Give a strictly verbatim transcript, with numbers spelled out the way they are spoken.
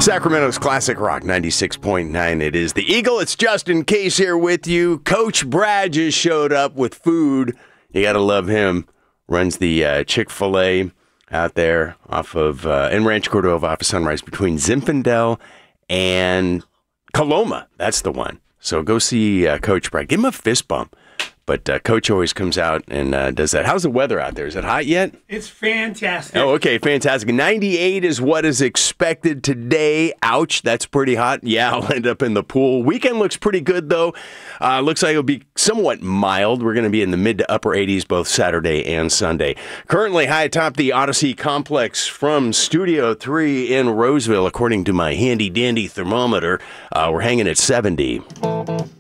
Sacramento's Classic Rock ninety-six point nine. It is the Eagle. It's Justin Case here with you. Coach Brad just showed up with food. You got to love him. Runs the uh, Chick-fil-A out there off of, uh, in Rancho Cordova off of Sunrise between Zinfandel and Coloma. That's the one. So go see uh, Coach Brad. Give him a fist bump. But uh, Coach always comes out and uh, does that. How's the weather out there? Is it hot yet? It's fantastic. Oh, okay, fantastic. ninety-eight is what is expected today. Ouch, that's pretty hot. Yeah, I'll end up in the pool. Weekend looks pretty good, though. Uh, looks like it'll be somewhat mild. We're going to be in the mid to upper eighties both Saturday and Sunday. Currently high atop the Odyssey Complex from Studio three in Roseville, according to my handy-dandy thermometer. Uh, we're hanging at seventy.